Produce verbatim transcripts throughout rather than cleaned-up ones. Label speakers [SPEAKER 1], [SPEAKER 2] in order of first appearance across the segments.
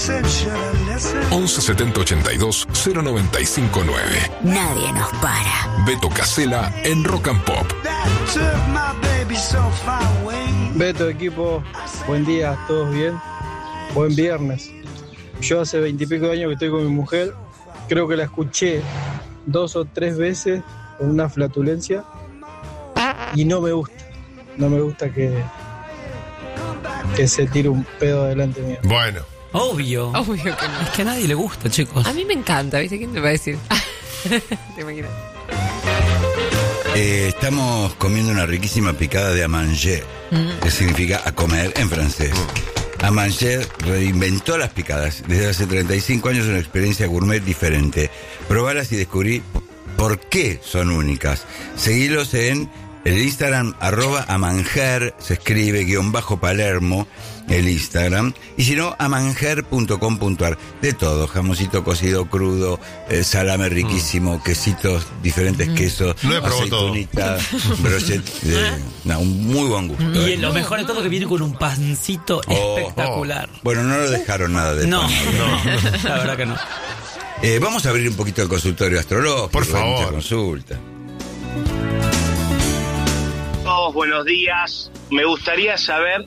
[SPEAKER 1] once setenta ochenta y dos cero noventa y cinco nueve.
[SPEAKER 2] Nadie nos para.
[SPEAKER 1] Beto Casella en Rock and Pop.
[SPEAKER 3] Beto, equipo, buen día, ¿todos bien? Buen viernes. Yo hace veintipico de años que estoy con mi mujer. Creo que la escuché dos o tres veces con una flatulencia y no me gusta. No me gusta que, que se tire un pedo delante mío.
[SPEAKER 4] Bueno.
[SPEAKER 5] Obvio.
[SPEAKER 6] Obvio que no.
[SPEAKER 5] Es que a nadie le gusta, chicos.
[SPEAKER 6] A mí me encanta, ¿viste? ¿Quién te va a decir? ¿Te imaginas?
[SPEAKER 7] Eh, estamos comiendo una riquísima picada de à manger, mm. que significa a comer en francés. Mm. À manger reinventó las picadas. Desde hace treinta y cinco años una experiencia gourmet diferente. Probalas y descubrí por qué son únicas. Seguilos en el Instagram, arroba amanger, se escribe guión bajo Palermo, el Instagram, y si no, amanger punto com punto ar. De todo, jamoncito cocido crudo, eh, salame riquísimo, mm. quesitos, diferentes mm. quesos,
[SPEAKER 4] no he probado todo.
[SPEAKER 7] Brochet, eh, no, un muy buen gusto.
[SPEAKER 5] Y
[SPEAKER 7] eh.
[SPEAKER 5] lo mejor de todo que viene con un pancito oh, espectacular.
[SPEAKER 7] Oh. Bueno, no lo dejaron nada de
[SPEAKER 5] no,
[SPEAKER 7] pan.
[SPEAKER 5] No, la verdad que no.
[SPEAKER 7] Eh, vamos a abrir un poquito el consultorio astrológico.
[SPEAKER 4] Por favor.
[SPEAKER 7] Mucha consulta.
[SPEAKER 8] Todos buenos días. Me gustaría saber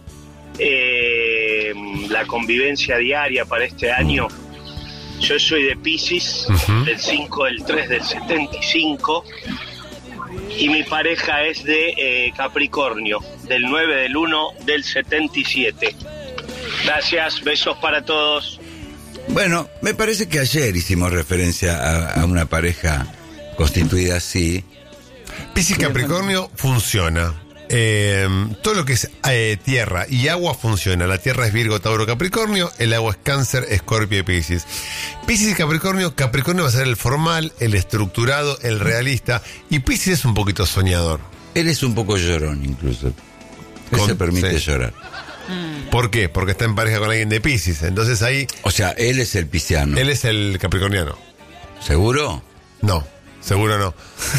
[SPEAKER 8] eh, la convivencia diaria para este año. Yo soy de Piscis, uh-huh. del cinco del tres del setenta y cinco, y mi pareja es de eh, Capricornio, del nueve del uno del setenta y siete. Gracias, besos para todos.
[SPEAKER 7] Bueno, me parece que ayer hicimos referencia a, a una pareja constituida así.
[SPEAKER 4] Piscis Capricornio funciona. Eh, todo lo que es eh, tierra y agua funciona. La tierra es Virgo, Tauro, Capricornio. El agua es Cáncer, Escorpio y Piscis. Piscis y Capricornio. Capricornio va a ser el formal, el estructurado, el realista. Y Piscis es un poquito soñador.
[SPEAKER 7] Él es un poco llorón incluso. Él
[SPEAKER 4] Con,
[SPEAKER 7] se permite
[SPEAKER 4] sí.
[SPEAKER 7] llorar.
[SPEAKER 4] ¿Por qué? Porque está en pareja con alguien de Piscis. Entonces ahí...
[SPEAKER 7] O sea, él es el pisciano.
[SPEAKER 4] Él es el capricorniano.
[SPEAKER 7] ¿Seguro?
[SPEAKER 4] No. Seguro no.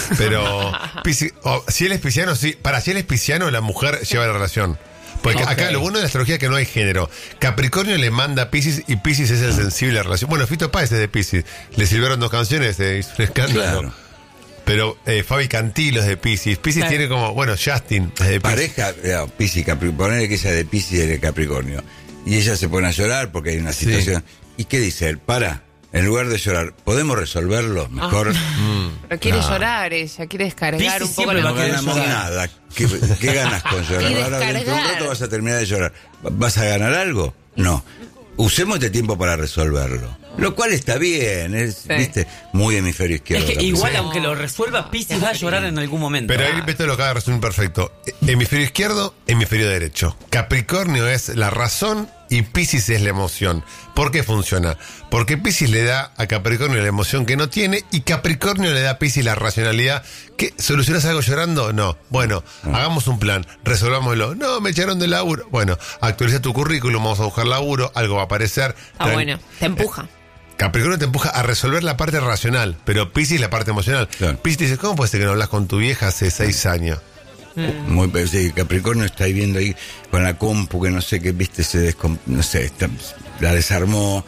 [SPEAKER 4] Pero Piscis, oh, si él es pisciano, sí. Para si él es pisciano, la mujer lleva la relación. Porque okay. acá lo bueno de la astrología es que no hay género. Capricornio le manda a Piscis y Piscis es el sensible a la relación. Bueno, Fito Páez es de Piscis. Le sirvieron dos canciones, eh, hizo un escándalo. Claro. Pero eh, Fabi Cantilo es de Piscis. Piscis claro. tiene como, bueno, Justin es de Piscis.
[SPEAKER 7] Pareja, no, Piscis, Capricornio, ponerle que ella de Piscis y de Capricornio. Y ella se pone a llorar porque hay una situación. Sí. ¿Y qué dice él? Para. En lugar de llorar, ¿podemos resolverlo mejor?
[SPEAKER 6] Ah. Mm. Pero quiere no. llorar ella, quiere descargar Piscis un poco.
[SPEAKER 7] No ganamos nada. ¿Qué, ¿Qué ganas con llorar? Ahora dentro de un rato vas a terminar de llorar. ¿Vas a ganar algo? No. Usemos este tiempo para resolverlo. Lo cual está bien, es, sí. viste, muy hemisferio izquierdo.
[SPEAKER 5] Es que igual, aunque lo resuelva, Piscis va a llorar en algún momento.
[SPEAKER 4] Pero ahí Beto lo acaba de resumir perfecto. Hemisferio izquierdo, hemisferio derecho. Capricornio es la razón y Piscis es la emoción. ¿Por qué funciona? Porque Piscis le da a Capricornio la emoción que no tiene y Capricornio le da a Piscis la racionalidad. ¿Qué? ¿Solucionás algo llorando? No. Bueno, no. hagamos un plan, resolvámoslo. No, me echaron del laburo. Bueno, actualiza tu currículum, vamos a buscar laburo, algo va a aparecer.
[SPEAKER 6] Ah, Tran- bueno, te empuja.
[SPEAKER 4] Eh, Capricornio te empuja a resolver la parte racional, pero Piscis la parte emocional. Claro. Piscis te dice, ¿cómo puede ser que no hablas con tu vieja hace seis años?
[SPEAKER 7] Mm. Muy sí, Capricornio está ahí viendo ahí con la compu que no sé qué, viste, se descom- no sé, está, la desarmó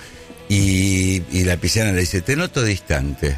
[SPEAKER 7] y, y la pisciana le dice, te noto distante.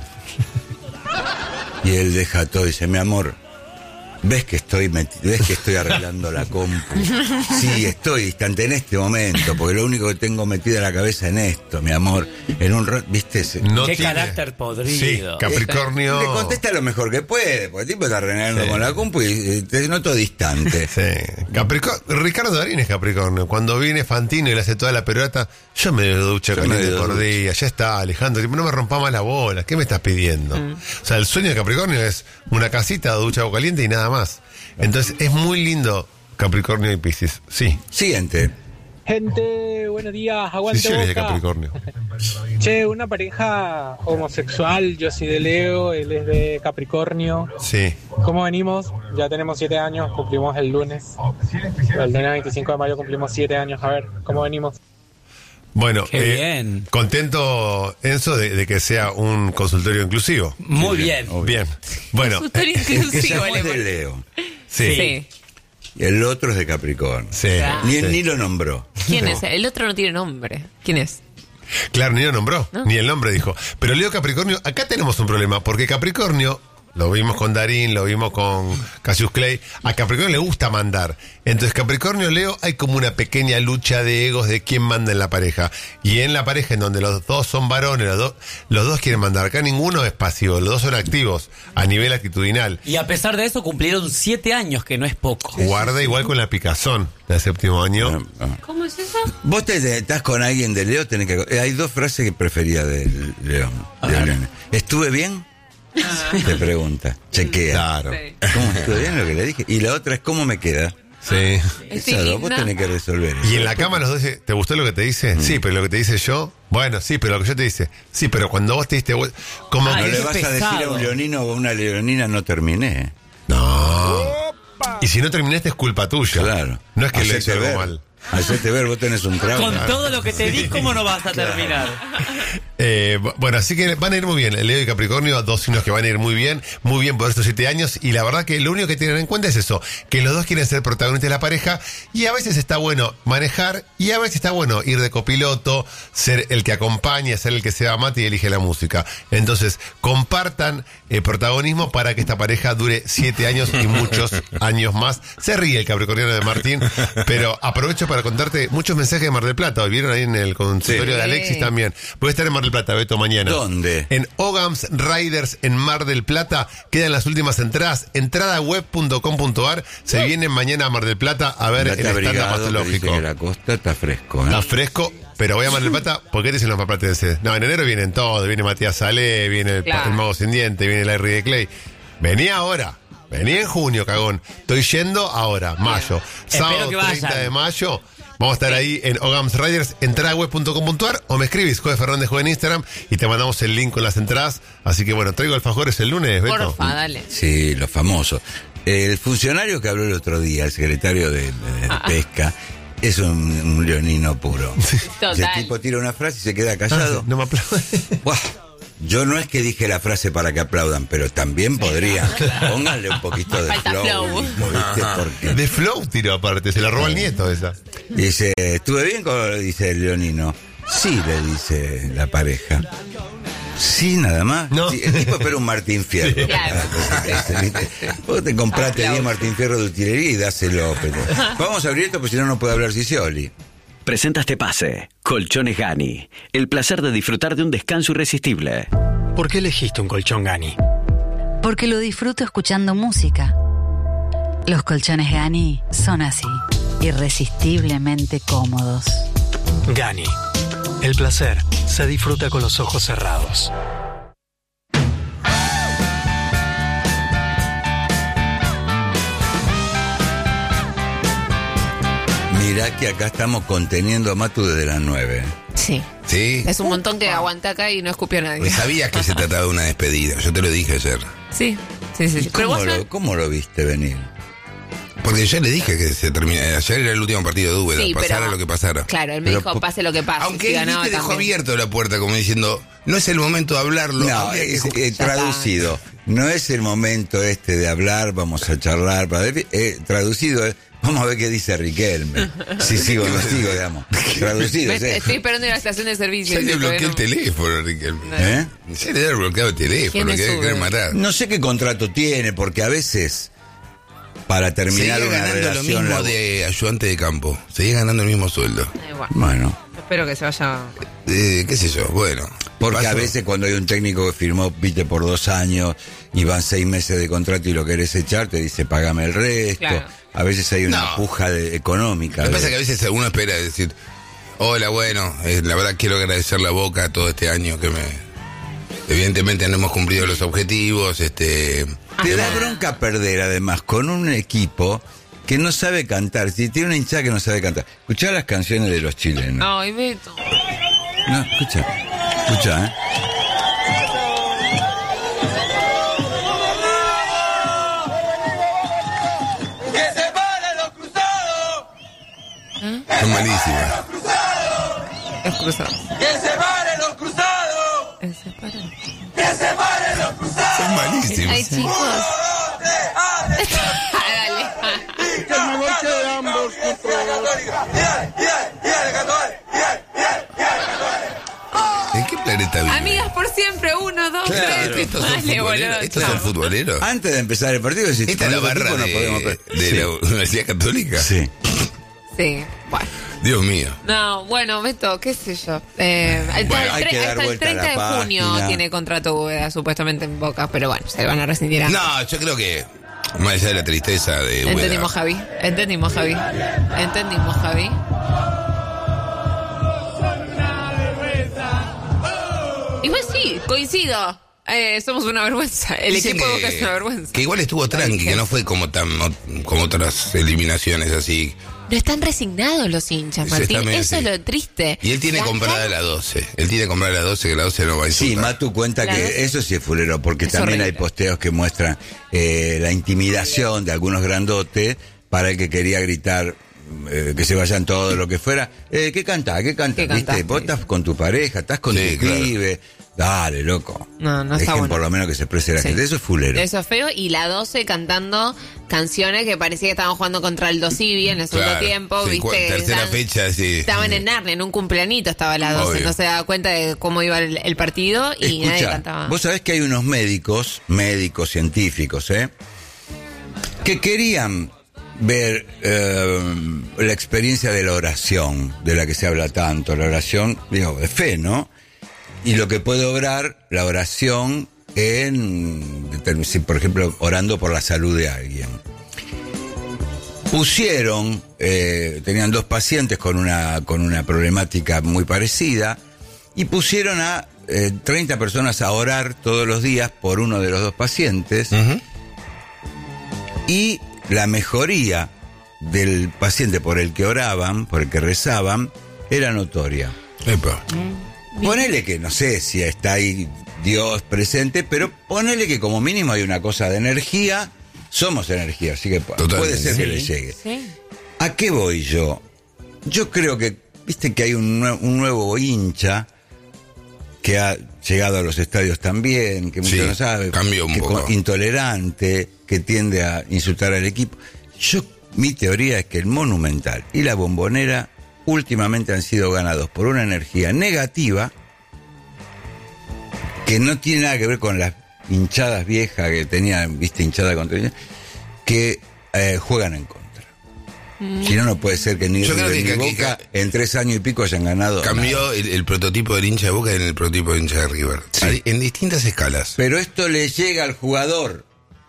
[SPEAKER 7] Y él deja todo y dice, mi amor, ¿ves que estoy meti- ves que estoy arreglando la compu? Sí, estoy distante en este momento, porque lo único que tengo metida la cabeza en esto, mi amor. En un rato, ¿viste?
[SPEAKER 5] No Qué tiene... carácter podrido.
[SPEAKER 4] Sí, Capricornio.
[SPEAKER 7] Le contesta lo mejor que puede, porque el tipo está renegando sí. con la compu y te noto distante.
[SPEAKER 4] Sí. Capricornio. Ricardo Darín es Capricornio. Cuando viene Fantino y le hace toda la perorata, yo me ducho caliente por día. Ya está, Alejandro, no me rompa más la bola. ¿Qué me estás pidiendo? Mm. O sea, el sueño de Capricornio es una casita, ducha agua caliente y nada más. Entonces es muy lindo Capricornio y Piscis. Sí.
[SPEAKER 7] Siguiente.
[SPEAKER 9] Gente, buenos días, aguante
[SPEAKER 4] sí,
[SPEAKER 9] boca.
[SPEAKER 4] De Capricornio.
[SPEAKER 9] Che, una pareja homosexual, yo soy de Leo, él es de Capricornio.
[SPEAKER 4] Sí.
[SPEAKER 9] ¿Cómo venimos? Ya tenemos siete años, cumplimos el lunes. El lunes veinticinco de mayo cumplimos siete años, a ver, ¿cómo venimos?
[SPEAKER 4] Bueno,
[SPEAKER 5] Qué
[SPEAKER 4] eh,
[SPEAKER 5] bien.
[SPEAKER 4] Contento, Enzo, de, de que sea un consultorio inclusivo.
[SPEAKER 5] Muy bien.
[SPEAKER 4] Bien. bien. Bueno,
[SPEAKER 6] consultorio
[SPEAKER 7] eh,
[SPEAKER 6] inclusivo.
[SPEAKER 7] Es de Leo.
[SPEAKER 4] Sí.
[SPEAKER 6] sí.
[SPEAKER 7] Y el otro es de Capricornio.
[SPEAKER 4] Sí.
[SPEAKER 6] Ah.
[SPEAKER 7] Ni,
[SPEAKER 4] sí.
[SPEAKER 7] ni lo nombró.
[SPEAKER 6] ¿Quién
[SPEAKER 7] no.
[SPEAKER 6] es? El otro no tiene nombre. ¿Quién es?
[SPEAKER 4] Claro, ni lo nombró,
[SPEAKER 6] ¿No?
[SPEAKER 4] ni el nombre dijo. Pero Leo Capricornio, acá tenemos un problema, porque Capricornio, lo vimos con Darín, lo vimos con Cassius Clay, a Capricornio le gusta mandar. Entonces Capricornio, Leo, hay como una pequeña lucha de egos de quién manda en la pareja. Y en la pareja en donde los dos son varones, los dos, los dos quieren mandar. Acá ninguno es pasivo, los dos son activos a nivel actitudinal.
[SPEAKER 5] Y a pesar de eso cumplieron siete años, que no es poco.
[SPEAKER 4] Guarda igual con la picazón del séptimo año.
[SPEAKER 6] ¿Cómo es eso?
[SPEAKER 7] Vos te, te- estás con alguien de Leo, tenés que... eh, hay dos frases que prefería de Leo. de León. ¿Estuve bien? Te pregunta, chequea.
[SPEAKER 4] Claro.
[SPEAKER 6] Sí.
[SPEAKER 7] ¿Cómo estuve bien lo que le dije? Y la otra es ¿cómo me queda?
[SPEAKER 4] Sí.
[SPEAKER 7] Esas dos vos
[SPEAKER 6] no.
[SPEAKER 7] tenés que resolver.
[SPEAKER 4] Y en la cama los dos dicen, ¿te gustó lo que te dice? Sí, pero lo que te dice yo, bueno, sí, pero lo que yo te dice, sí, pero cuando vos te diste vuel- como
[SPEAKER 5] Ay,
[SPEAKER 7] No
[SPEAKER 4] que
[SPEAKER 7] le
[SPEAKER 5] es
[SPEAKER 7] vas a decir a un
[SPEAKER 5] pesado.
[SPEAKER 7] leonino o a una leonina no terminé.
[SPEAKER 4] no. Y si no terminaste es culpa tuya.
[SPEAKER 7] Claro.
[SPEAKER 4] No es que le
[SPEAKER 7] Hacete
[SPEAKER 4] hice algo
[SPEAKER 7] ver.
[SPEAKER 4] mal.
[SPEAKER 7] Hacete ver, vos tenés un trauma.
[SPEAKER 5] Con todo lo que te di, ¿cómo no vas a terminar?
[SPEAKER 4] Eh, bu- bueno, así que van a ir muy bien. Leo y Capricornio, dos signos que van a ir muy bien, muy bien por estos siete años. Y la verdad que lo único que tienen en cuenta es eso, que los dos quieren ser protagonistas de la pareja. Y a veces está bueno manejar, y a veces está bueno ir de copiloto, ser el que acompaña, ser el que se amate y elige la música. Entonces, compartan el protagonismo para que esta pareja dure siete años y muchos años más. Se ríe el capricorniano de Martín, pero aprovecho para contarte muchos mensajes de Mar del Plata. Hoy vieron ahí en el consultorio
[SPEAKER 7] Sí.
[SPEAKER 4] de Alexis también. Voy a estar en Mar del Plata, Beto, mañana.
[SPEAKER 7] ¿Dónde?
[SPEAKER 4] En Ogams Riders en Mar del Plata. Quedan las últimas entradas. Entrada web punto com punto ar. Se vienen mañana a Mar del Plata a ver
[SPEAKER 7] Andate
[SPEAKER 4] el stand-up
[SPEAKER 7] abrigado, que dice
[SPEAKER 4] patológico.
[SPEAKER 7] que la costa está fresco. ¿eh?
[SPEAKER 4] Está fresco, pero voy a Mar del Plata. ¿Por qué dicen los marplatenses? No, en enero vienen todos. Viene Matías Salé, viene el,
[SPEAKER 6] Claro.
[SPEAKER 4] el Mago Sin Diente, viene Larry de Clay. Vení ahora. Vení en junio, cagón. Estoy yendo ahora, mayo. Sábado
[SPEAKER 5] Espero que vayan.
[SPEAKER 4] treinta de mayo. Vamos a estar ahí en Ogams Riders, entrada web punto com punto ar o me escribís, Jode Fernández Jode en Instagram y te mandamos el link con las entradas. Así que bueno, traigo alfajores el lunes, Beto.
[SPEAKER 6] Porfa, dale.
[SPEAKER 7] Sí, los famosos. El funcionario que habló el otro día, el secretario de, de- de Pesca, es un, un leonino puro.
[SPEAKER 6] Total.
[SPEAKER 7] Y el tipo tira una frase y se queda callado.
[SPEAKER 4] No me aplaudes.
[SPEAKER 7] Buah, yo no es que dije la frase para que aplaudan, pero también podría. Pónganle un poquito de
[SPEAKER 6] Falta
[SPEAKER 7] flow.
[SPEAKER 6] flow.
[SPEAKER 7] ¿viste? Porque
[SPEAKER 4] De flow tiró aparte, se la roba el nieto esa.
[SPEAKER 7] dice, ¿estuve bien? con-?" Dice el leonino. Sí, le dice la pareja. Sí, nada más.
[SPEAKER 4] No.
[SPEAKER 7] Sí, el tipo espera un Martín Fierro.
[SPEAKER 6] Claro.
[SPEAKER 7] ¿Viste? Vos te compraste
[SPEAKER 6] Aplausos.
[SPEAKER 7] diez Martín Fierro de utilería y dáselo. Pero... Vamos a abrir esto porque si no, no puede hablar Sicioli.
[SPEAKER 10] Presenta este pase. Colchones Gani. El placer de disfrutar de un descanso irresistible.
[SPEAKER 11] ¿Por qué elegiste un colchón Gani?
[SPEAKER 2] Porque lo disfruto escuchando música. Los colchones Gani son así, irresistiblemente cómodos.
[SPEAKER 11] Gani. El placer se disfruta con los ojos cerrados.
[SPEAKER 7] Mirá que acá estamos conteniendo a Matu desde las nueve.
[SPEAKER 6] Sí.
[SPEAKER 12] Sí.
[SPEAKER 6] Es un montón que aguanta acá y no escupió a nadie.
[SPEAKER 12] Pues sabías que se trataba de una despedida. Yo te lo dije ayer.
[SPEAKER 6] Sí, sí, sí. sí. Pero
[SPEAKER 7] ¿Cómo
[SPEAKER 6] vos no-
[SPEAKER 7] lo, ¿Cómo lo viste venir?
[SPEAKER 12] Porque ya le dije que se termina. Ayer era el último partido de Úbeda.
[SPEAKER 6] Sí,
[SPEAKER 12] pasara
[SPEAKER 6] pero-
[SPEAKER 12] lo que pasara.
[SPEAKER 6] Claro, él me
[SPEAKER 7] Pero
[SPEAKER 6] dijo,
[SPEAKER 7] po-
[SPEAKER 6] pase lo que pase.
[SPEAKER 12] Aunque
[SPEAKER 6] si
[SPEAKER 12] él
[SPEAKER 6] ganaba
[SPEAKER 12] viste, dejó
[SPEAKER 6] también.
[SPEAKER 12] abierto la puerta como diciendo, no es el momento de hablarlo.
[SPEAKER 7] No,
[SPEAKER 12] habría que
[SPEAKER 7] es,
[SPEAKER 12] ju-
[SPEAKER 7] eh,
[SPEAKER 6] está.
[SPEAKER 7] traducido. No es el momento este de hablar, vamos a charlar. Para ver, eh, traducido es, vamos a ver qué dice Riquelme. Si sigo o no sigo, digamos. Traducido
[SPEAKER 6] Me-
[SPEAKER 7] es esto.
[SPEAKER 6] estoy esperando en la estación de servicio.
[SPEAKER 12] Ya
[SPEAKER 6] y
[SPEAKER 12] le
[SPEAKER 6] todavía
[SPEAKER 12] bloqueó
[SPEAKER 6] no-
[SPEAKER 12] el teléfono, Riquelme.
[SPEAKER 7] ¿Eh?
[SPEAKER 12] Ya le había bloqueado el teléfono,
[SPEAKER 6] ¿Quién
[SPEAKER 12] lo
[SPEAKER 6] es
[SPEAKER 12] que
[SPEAKER 6] Uber?
[SPEAKER 12] quiere matar.
[SPEAKER 7] No sé qué contrato tiene, porque a veces, para terminar
[SPEAKER 12] Seguía
[SPEAKER 7] una
[SPEAKER 12] ganando lo
[SPEAKER 7] relación...
[SPEAKER 12] mismo
[SPEAKER 7] labo-
[SPEAKER 12] de ayudante de campo. Seguía ganando el mismo sueldo.
[SPEAKER 6] Eh, bueno,
[SPEAKER 7] Bueno,
[SPEAKER 6] espero que se vaya.
[SPEAKER 12] Eh, qué sé yo, bueno.
[SPEAKER 7] porque
[SPEAKER 12] Pasó.
[SPEAKER 7] a veces cuando hay un técnico que firmó, viste, por dos años y van seis meses de contrato y lo querés echar, te dice, págame el resto.
[SPEAKER 6] Claro.
[SPEAKER 7] A veces hay una
[SPEAKER 12] No.
[SPEAKER 7] puja de- económica.
[SPEAKER 12] Lo que
[SPEAKER 7] de-
[SPEAKER 12] pasa es que a veces uno espera decir, hola, bueno, eh, la verdad quiero agradecer la Boca todo este año que me... Evidentemente no hemos cumplido los objetivos, este...
[SPEAKER 7] Te da bronca perder, además, con un equipo que no sabe cantar. Si tiene una hinchada que no sabe cantar. Escuchá las canciones de los chilenos.
[SPEAKER 6] Ay, Beto.
[SPEAKER 7] No, escucha. Escucha, ¿eh?
[SPEAKER 12] Son malísimas.
[SPEAKER 6] Es cruzado.
[SPEAKER 13] ¡Que se paren los cruzados!
[SPEAKER 6] Es separado.
[SPEAKER 13] ¡Que se paren los cruzados!
[SPEAKER 12] Son malísimas.
[SPEAKER 6] Ay, chicos. Dale.
[SPEAKER 13] ¡Que me golpe de ambos!
[SPEAKER 12] planeta vive?
[SPEAKER 6] Amigas por siempre, uno, dos,
[SPEAKER 7] Claro.
[SPEAKER 6] tres.
[SPEAKER 12] ¿Estos son
[SPEAKER 6] Dale,
[SPEAKER 12] futboleros?
[SPEAKER 6] boludo,
[SPEAKER 12] ¿Estos
[SPEAKER 6] chao.
[SPEAKER 12] son futboleros?
[SPEAKER 7] Antes de empezar el partido, decís,
[SPEAKER 12] ¿Esta es la
[SPEAKER 7] con otro
[SPEAKER 12] barra
[SPEAKER 7] tipo no
[SPEAKER 12] de,
[SPEAKER 7] podemos per-
[SPEAKER 12] de
[SPEAKER 7] Sí.
[SPEAKER 12] la Universidad Católica?
[SPEAKER 7] Sí.
[SPEAKER 6] Sí, bueno.
[SPEAKER 12] Dios mío.
[SPEAKER 6] No, bueno, Beto, qué sé yo. Eh, hasta
[SPEAKER 7] Bueno,
[SPEAKER 6] el,
[SPEAKER 7] hay
[SPEAKER 6] tre-
[SPEAKER 7] que dar
[SPEAKER 6] hasta el
[SPEAKER 7] vuelta a la
[SPEAKER 6] treinta de junio
[SPEAKER 7] página.
[SPEAKER 6] tiene contrato Bóveda, supuestamente en Boca, pero bueno, se van a rescindir antes.
[SPEAKER 12] No, yo creo que más allá de la tristeza de Úbeda,
[SPEAKER 6] Entendimos, Javi. Entendimos, Javi. Entendimos, Javi. Y pues sí, coincido. Eh, somos una vergüenza. El
[SPEAKER 12] Dicen
[SPEAKER 6] equipo de
[SPEAKER 12] que-
[SPEAKER 6] Boca es una vergüenza.
[SPEAKER 12] que igual estuvo tranqui, que no fue como tan como otras eliminaciones así.
[SPEAKER 6] No están resignados los hinchas,
[SPEAKER 12] Sí,
[SPEAKER 6] Martín.
[SPEAKER 12] está bien,
[SPEAKER 6] Eso
[SPEAKER 12] sí.
[SPEAKER 6] es lo triste.
[SPEAKER 12] Y él tiene
[SPEAKER 6] La
[SPEAKER 12] comprada
[SPEAKER 6] cara-
[SPEAKER 12] la doce. Él tiene comprada la doce, que la doce no va a insultar.
[SPEAKER 7] Sí, Matu cuenta
[SPEAKER 6] Claro.
[SPEAKER 7] que eso sí es fulero, porque
[SPEAKER 6] Es
[SPEAKER 7] también
[SPEAKER 6] horrible.
[SPEAKER 7] hay posteos que muestran eh, la intimidación de algunos grandotes para el que quería gritar eh, que se vayan todos, lo que fuera. Eh, ¿Qué cantás? ¿Qué cantás?
[SPEAKER 6] ¿Qué
[SPEAKER 7] ¿Viste?
[SPEAKER 6] cantás?
[SPEAKER 7] Vos estás con tu pareja, estás con
[SPEAKER 12] Sí,
[SPEAKER 7] tu
[SPEAKER 12] claro.
[SPEAKER 7] pibe. Dale, loco.
[SPEAKER 6] No, no está
[SPEAKER 7] Dejen
[SPEAKER 6] bueno.
[SPEAKER 7] por lo menos que se exprese la
[SPEAKER 6] Sí.
[SPEAKER 7] gente. Eso es fulero.
[SPEAKER 6] Eso es feo. Y la doce cantando canciones que parecía que estaban jugando contra el Dosivi en el segundo
[SPEAKER 12] Claro.
[SPEAKER 6] tiempo.
[SPEAKER 12] Sí,
[SPEAKER 6] ¿Viste?
[SPEAKER 12] cua- tercera
[SPEAKER 6] Estaban-
[SPEAKER 12] fecha, sí.
[SPEAKER 6] Estaban en Narnia, en un cumpleañito estaba la doce.
[SPEAKER 12] Obvio.
[SPEAKER 6] No se daba cuenta de cómo iba el, el partido y nadie
[SPEAKER 7] Escuchá,
[SPEAKER 6] cantaba.
[SPEAKER 7] vos sabés que hay unos médicos, médicos científicos, ¿eh? que querían ver eh, la experiencia de la oración, de la que se habla tanto, la oración, digo, de fe, ¿no? Y lo que puede obrar la oración en, si, por ejemplo, orando por la salud de alguien. Pusieron, eh, tenían dos pacientes con una, con una problemática muy parecida, y pusieron a eh, treinta personas a orar todos los días por uno de los dos pacientes,
[SPEAKER 12] Ujú.
[SPEAKER 7] y la mejoría del paciente por el que oraban, por el que rezaban, era notoria.
[SPEAKER 12] Epa.
[SPEAKER 7] Ponele que, no sé si está ahí Dios presente, pero ponele que como mínimo hay una cosa de energía, somos energía, así que pu-
[SPEAKER 12] Totalmente.
[SPEAKER 7] puede ser que
[SPEAKER 12] Sí.
[SPEAKER 7] le llegue.
[SPEAKER 6] Sí.
[SPEAKER 7] ¿A qué voy yo? Yo creo que, viste que hay un, nue- un nuevo hincha que ha llegado a los estadios también, que mucho
[SPEAKER 12] Sí,
[SPEAKER 7] no sabe,
[SPEAKER 12] cambió un
[SPEAKER 7] que
[SPEAKER 12] poco.
[SPEAKER 7] con- intolerante, que tiende a insultar al equipo. Yo, mi teoría es que el Monumental y la Bombonera últimamente han sido ganados por una energía negativa que no tiene nada que ver con las hinchadas viejas que tenían, viste, hinchada contra que eh, juegan en contra. Si no, no puede ser que ni
[SPEAKER 12] Yo creo
[SPEAKER 7] River
[SPEAKER 12] que-
[SPEAKER 7] ni
[SPEAKER 12] que-
[SPEAKER 7] Boca en tres años y pico hayan ganado.
[SPEAKER 12] Cambió
[SPEAKER 7] nada.
[SPEAKER 12] el, el prototipo del hincha de Boca en el prototipo del hincha de River. Hay- En distintas escalas.
[SPEAKER 7] Pero esto le llega al jugador.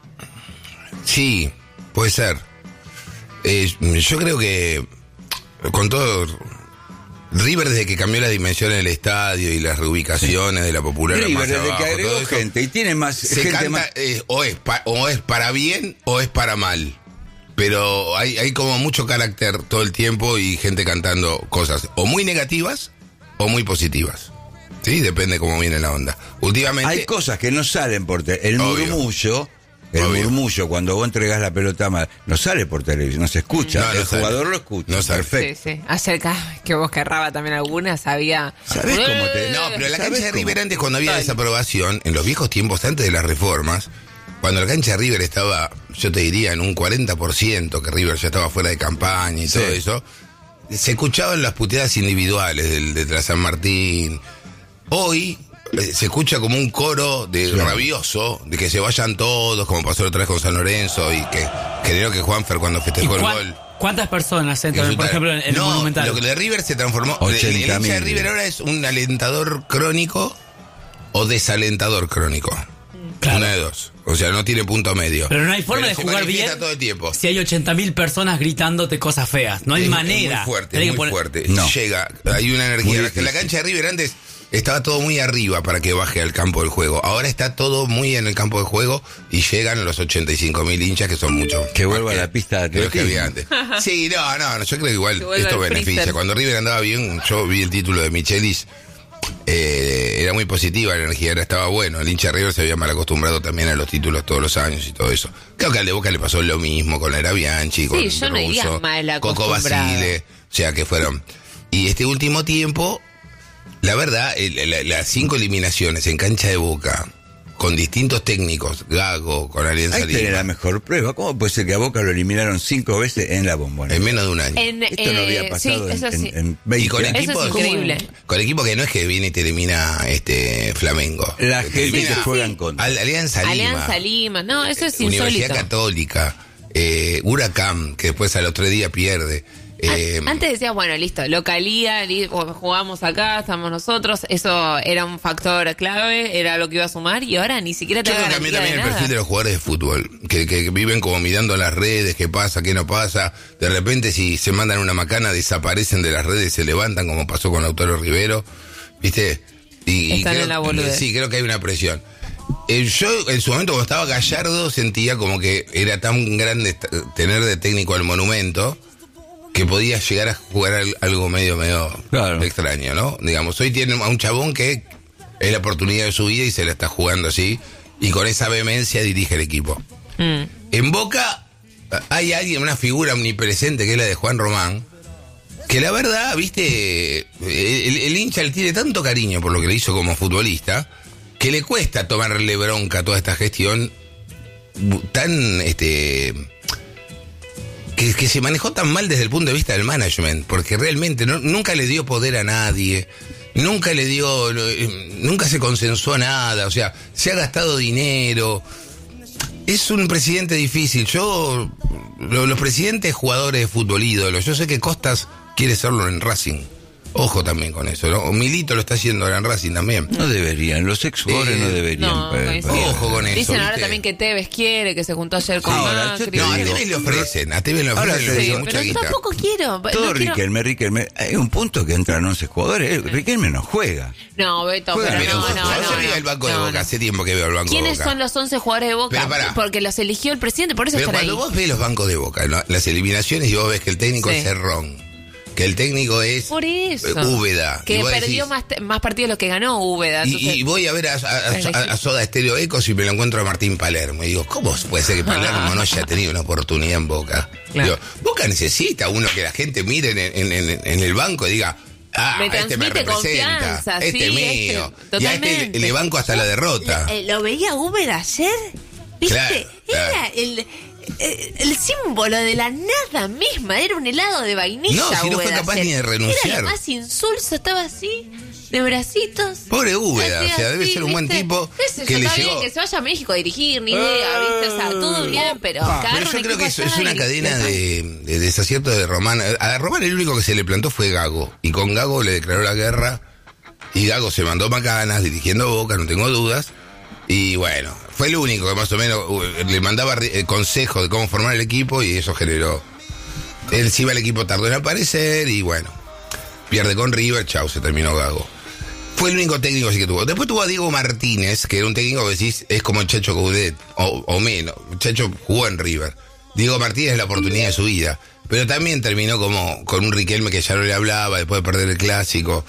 [SPEAKER 12] Sí, puede ser. Eh, yo creo que con todo River, desde que cambió la dimensión del estadio y las reubicaciones de la popular a
[SPEAKER 7] River,
[SPEAKER 12] más
[SPEAKER 7] desde
[SPEAKER 12] abajo,
[SPEAKER 7] que
[SPEAKER 12] todo
[SPEAKER 7] agregó
[SPEAKER 12] eso,
[SPEAKER 7] gente y tiene más
[SPEAKER 12] se
[SPEAKER 7] gente
[SPEAKER 12] canta
[SPEAKER 7] más.
[SPEAKER 12] eh, o, es pa- o es para bien o es para mal. Pero hay, hay como mucho carácter todo el tiempo y gente cantando cosas o muy negativas o muy positivas. Sí, depende cómo viene la onda. Últimamente
[SPEAKER 7] Hay cosas que no salen por te- el
[SPEAKER 12] Obvio.
[SPEAKER 7] murmullo. El
[SPEAKER 12] Obvio.
[SPEAKER 7] murmullo, cuando vos entregás la pelota mal, no sale por televisión, no se escucha.
[SPEAKER 12] No, no
[SPEAKER 7] el
[SPEAKER 12] sale.
[SPEAKER 7] jugador lo escucha.
[SPEAKER 12] No sale.
[SPEAKER 7] Perfecto.
[SPEAKER 6] Sí, sí. Ayer cada que vos querraba también algunas, había.
[SPEAKER 7] ¿Sabés cómo te.?
[SPEAKER 12] No, pero la
[SPEAKER 7] ¿Sabés
[SPEAKER 12] cancha de
[SPEAKER 7] cómo?
[SPEAKER 12] River antes, cuando había
[SPEAKER 6] Dale.
[SPEAKER 12] desaprobación, en los viejos tiempos antes de las reformas, cuando la cancha de River estaba, yo te diría, en un cuarenta por ciento, que River ya estaba fuera de campaña y
[SPEAKER 7] Sí.
[SPEAKER 12] todo eso, se escuchaban las puteadas individuales del, de la San Martín. Hoy eh, se escucha como un coro de
[SPEAKER 7] Sí.
[SPEAKER 12] rabioso, de que se vayan todos, como pasó la otra vez con San Lorenzo, y que creo que Juanfer cuando
[SPEAKER 5] ¿Y
[SPEAKER 12] festejó el
[SPEAKER 5] cuán-
[SPEAKER 12] gol...
[SPEAKER 5] ¿Cuántas personas entran, por
[SPEAKER 12] insultar.
[SPEAKER 5] ejemplo, en el
[SPEAKER 12] no,
[SPEAKER 5] Monumental?
[SPEAKER 12] lo que de River se transformó. El, el
[SPEAKER 7] ochenta
[SPEAKER 12] hincha de
[SPEAKER 7] mil.
[SPEAKER 12] River ahora es un alentador crónico o desalentador crónico.
[SPEAKER 5] Claro.
[SPEAKER 12] Una de dos. O sea, no tiene punto medio.
[SPEAKER 5] Pero no hay forma
[SPEAKER 12] Pero
[SPEAKER 5] de
[SPEAKER 12] se
[SPEAKER 5] jugar
[SPEAKER 12] manifiesta
[SPEAKER 5] bien
[SPEAKER 12] todo el tiempo.
[SPEAKER 5] si hay ochenta mil personas gritándote cosas feas. No hay
[SPEAKER 12] Es-
[SPEAKER 5] manera.
[SPEAKER 12] Es muy fuerte,
[SPEAKER 5] Tenés
[SPEAKER 12] es
[SPEAKER 5] que
[SPEAKER 12] muy
[SPEAKER 5] poner-
[SPEAKER 12] fuerte.
[SPEAKER 7] No.
[SPEAKER 12] Llega, hay una
[SPEAKER 7] Muy
[SPEAKER 12] energía.
[SPEAKER 7] difícil.
[SPEAKER 12] La cancha de River antes estaba todo muy arriba para que baje al campo del juego. Ahora está todo muy en el campo de juego y llegan los ochenta y cinco mil hinchas, que son muchos.
[SPEAKER 7] Que
[SPEAKER 12] más
[SPEAKER 7] vuelva a la pista de
[SPEAKER 12] que los que había
[SPEAKER 7] atletismo.
[SPEAKER 12] antes. Sí, no, no, no, yo creo que igual
[SPEAKER 6] Que vuelva
[SPEAKER 12] esto
[SPEAKER 6] el
[SPEAKER 12] beneficia.
[SPEAKER 6] freezer.
[SPEAKER 12] Cuando River andaba bien, yo vi el título de Michelis. Eh, era muy positiva la energía, era, estaba bueno. El hincha de River se había mal acostumbrado también a los títulos todos los años y todo eso. Creo que al de Boca le pasó lo mismo con la Era Bianchi, con
[SPEAKER 6] yo no iría
[SPEAKER 12] Russo,
[SPEAKER 6] mal
[SPEAKER 12] Coco
[SPEAKER 6] acostumbrado.
[SPEAKER 12] Basile. O sea que fueron. Y este último tiempo, la verdad, el- la- las cinco eliminaciones en cancha de Boca, con distintos técnicos, Gago, con Alianza
[SPEAKER 7] Ahí tiene
[SPEAKER 12] Lima.
[SPEAKER 7] la mejor prueba. ¿Cómo puede ser que a Boca lo eliminaron cinco veces en la Bombonera?
[SPEAKER 12] En menos de un año.
[SPEAKER 6] En,
[SPEAKER 7] Esto no había
[SPEAKER 6] eh,
[SPEAKER 7] pasado
[SPEAKER 6] sí, eso
[SPEAKER 7] en,
[SPEAKER 6] sí.
[SPEAKER 7] en, en veinte
[SPEAKER 12] Y con
[SPEAKER 7] años.
[SPEAKER 12] equipos,
[SPEAKER 6] Eso es increíble.
[SPEAKER 12] con equipo que no es que viene y te elimina este Flamengo.
[SPEAKER 7] La
[SPEAKER 12] Que te
[SPEAKER 7] gente
[SPEAKER 12] elimina
[SPEAKER 7] que juega en contra.
[SPEAKER 12] Al- Alianza Lima.
[SPEAKER 6] Alianza Lima. No, eso es
[SPEAKER 12] Universidad
[SPEAKER 6] insólito.
[SPEAKER 12] Católica. Eh, Huracán, que después al otro día pierde. Eh,
[SPEAKER 6] Antes decías, bueno, listo, localía, li- jugamos acá, estamos nosotros, eso era un factor clave, era lo que iba a sumar, y ahora ni siquiera te
[SPEAKER 12] Yo
[SPEAKER 6] da
[SPEAKER 12] creo que cambió
[SPEAKER 6] garantía
[SPEAKER 12] también
[SPEAKER 6] de
[SPEAKER 12] el
[SPEAKER 6] nada.
[SPEAKER 12] perfil de los jugadores de fútbol, que, que viven como mirando las redes, qué pasa, qué no pasa. De repente, si se mandan una macana, desaparecen de las redes, se levantan, como pasó con Lautaro Rivero, ¿viste? Y, y
[SPEAKER 6] Están
[SPEAKER 12] creo,
[SPEAKER 6] en la boludez.
[SPEAKER 12] sí, creo que hay una presión. Eh, yo, en su momento, cuando estaba Gallardo, sentía como que era tan grande est- tener de técnico al Monumento, que podía llegar a jugar al- algo medio, medio
[SPEAKER 7] Claro.
[SPEAKER 12] extraño, ¿no? Digamos, hoy tiene a un chabón que es la oportunidad de su vida y se la está jugando así, y con esa vehemencia dirige el equipo.
[SPEAKER 6] Mm.
[SPEAKER 12] En Boca hay alguien, una figura omnipresente que es la de Juan Román, que la verdad, viste, el, el hincha le tiene tanto cariño por lo que le hizo como futbolista, que le cuesta tomarle bronca a toda esta gestión bu- tan, este... Que, que se manejó tan mal desde el punto de vista del management, porque realmente no- nunca le dio poder a nadie, nunca le dio, eh, nunca se consensuó nada, o sea, se ha gastado dinero. Es un presidente difícil. Yo, lo- los presidentes jugadores de fútbol ídolos, yo sé que Costas quiere serlo en Racing. Ojo también con eso, ¿no? Milito lo está haciendo ahora en Racing también.
[SPEAKER 7] No deberían, los ex jugadores
[SPEAKER 12] Eh,
[SPEAKER 7] no deberían.
[SPEAKER 6] No,
[SPEAKER 7] pa-
[SPEAKER 6] coincido.
[SPEAKER 7] pa-
[SPEAKER 12] Ojo con eso.
[SPEAKER 6] Dicen ahora
[SPEAKER 12] ¿viste?
[SPEAKER 6] también que Tevez quiere, que se juntó ayer con
[SPEAKER 7] Ahora, yo
[SPEAKER 6] Macri.
[SPEAKER 7] te
[SPEAKER 12] No, a
[SPEAKER 7] digo,
[SPEAKER 12] Tevez le ofrecen, a Tevez le
[SPEAKER 7] Ahora
[SPEAKER 12] ofrecen,
[SPEAKER 7] te
[SPEAKER 12] le
[SPEAKER 7] digo,
[SPEAKER 12] ofrecen mucha
[SPEAKER 6] Pero yo
[SPEAKER 12] guita.
[SPEAKER 6] tampoco quiero.
[SPEAKER 7] Todo
[SPEAKER 6] no quiero-
[SPEAKER 7] Riquelme, Riquelme, hay un punto que entran once jugadores, eh, Riquelme no juega.
[SPEAKER 6] No, Beto,
[SPEAKER 7] Juega
[SPEAKER 6] pero
[SPEAKER 7] bien,
[SPEAKER 6] no,
[SPEAKER 7] once
[SPEAKER 6] no,
[SPEAKER 7] jugadores.
[SPEAKER 6] no,
[SPEAKER 12] Yo veo
[SPEAKER 6] no.
[SPEAKER 12] el banco de
[SPEAKER 6] No,
[SPEAKER 12] Boca,
[SPEAKER 6] no.
[SPEAKER 12] hace tiempo que veo el banco de
[SPEAKER 6] ¿Quiénes
[SPEAKER 12] Boca.
[SPEAKER 6] son los once jugadores de Boca?
[SPEAKER 12] Pero pará.
[SPEAKER 6] Porque los eligió el presidente, por eso
[SPEAKER 12] Pero
[SPEAKER 6] están ahí.
[SPEAKER 12] cuando vos ves los bancos de Boca, ¿no? Las eliminaciones, y vos ves que el técnico
[SPEAKER 6] Sí.
[SPEAKER 12] es Cerrón, que el técnico es
[SPEAKER 6] Por eso.
[SPEAKER 12] eh, Úbeda.
[SPEAKER 6] Que
[SPEAKER 12] y vos
[SPEAKER 6] perdió
[SPEAKER 12] decís-
[SPEAKER 6] más, más partidos de los que ganó Úbeda.
[SPEAKER 12] Y,
[SPEAKER 6] entonces-
[SPEAKER 12] y voy a ver a, a- a- a Soda Estéreo Ecos y me lo encuentro a Martín Palermo. Y digo, ¿cómo puede ser que Palermo no haya tenido una oportunidad en Boca?
[SPEAKER 6] Claro.
[SPEAKER 12] Digo, Boca necesita uno que la gente mire en, en- en- en el banco y diga, ah,
[SPEAKER 6] Me
[SPEAKER 12] este me
[SPEAKER 6] transmite
[SPEAKER 12] representa,
[SPEAKER 6] confianza,
[SPEAKER 12] este
[SPEAKER 6] sí,
[SPEAKER 12] es mío.
[SPEAKER 6] este-
[SPEAKER 12] y a este
[SPEAKER 6] totalmente.
[SPEAKER 12] le, le banco hasta la derrota.
[SPEAKER 14] Eh, ¿Lo veía Uber ayer? ¿Viste?
[SPEAKER 12] Claro,
[SPEAKER 14] Era
[SPEAKER 12] claro.
[SPEAKER 14] el, eh, el símbolo de la nada misma. Era un helado de vainilla.
[SPEAKER 12] No, si no fue
[SPEAKER 14] Uber
[SPEAKER 12] capaz
[SPEAKER 14] ayer.
[SPEAKER 12] ni de renunciar.
[SPEAKER 14] Era lo más insulso, estaba así, de bracitos.
[SPEAKER 12] Pobre Úbeda,
[SPEAKER 14] Así,
[SPEAKER 12] o sea, debe
[SPEAKER 14] así,
[SPEAKER 12] ser un buen
[SPEAKER 14] ¿viste?
[SPEAKER 12] tipo
[SPEAKER 6] Qué sé yo,
[SPEAKER 12] que le
[SPEAKER 6] está bien
[SPEAKER 12] llegó.
[SPEAKER 6] que se vaya a México a dirigir, ni idea, ¿viste? O sea, todo bien, pero
[SPEAKER 12] Pero
[SPEAKER 6] agarra
[SPEAKER 12] yo
[SPEAKER 6] un
[SPEAKER 12] creo que
[SPEAKER 6] equipo
[SPEAKER 12] eso es
[SPEAKER 6] allá
[SPEAKER 12] una
[SPEAKER 6] y-
[SPEAKER 12] cadena de, de desaciertos de Román. A Román el único que se le plantó fue Gago. Y con Gago le declaró la guerra. Y Gago se mandó macanas dirigiendo Boca, no tengo dudas. Y bueno, fue el único que más o menos uh, le mandaba eh, consejos de cómo formar el equipo y eso generó. Él se iba al equipo, tardó en aparecer y bueno, pierde con River, chau, se terminó Gago. Fue el único técnico así que tuvo. Después tuvo a Diego Martínez, que era un técnico que decís es como el Chacho Coudet, o, o menos. El Chacho jugó en River. Diego Martínez es la oportunidad de su vida. Pero también terminó como con un Riquelme que ya no le hablaba después de perder el clásico.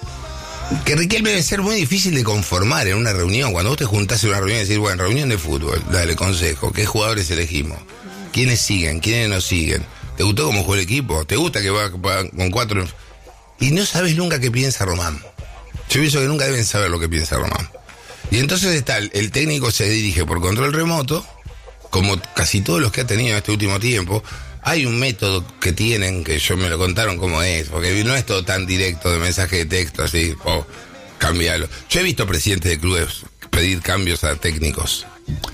[SPEAKER 12] Que Riquelme debe ser muy difícil de conformar en una reunión. Cuando vos te juntás en una reunión y decís, bueno, reunión de fútbol, dale consejo, ¿qué jugadores elegimos? ¿Quiénes siguen? ¿Quiénes no siguen? ¿Te gustó cómo jugó el equipo? ¿Te gusta que va, va con cuatro? Y no sabes nunca qué piensa Román. Yo pienso que nunca deben saber lo que piensa Román. Y entonces está, el, el técnico se dirige por control remoto, como casi todos los que ha tenido en este último tiempo. Hay un método que tienen, que yo me lo contaron cómo es, porque no es todo tan directo de mensaje de texto, así, o cambiarlo. Yo he visto presidentes de clubes pedir cambios a técnicos